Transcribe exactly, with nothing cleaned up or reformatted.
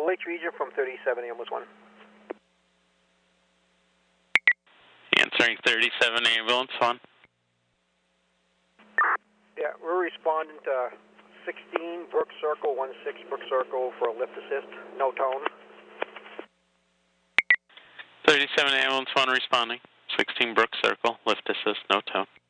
Lake Region from thirty-seven Ambulance one. Answering thirty-seven Ambulance one. Yeah, we're responding to sixteen Brook Circle, one six Brook Circle for a lift assist, no tone. thirty-seven Ambulance one responding. sixteen Brook Circle, lift assist, no tone.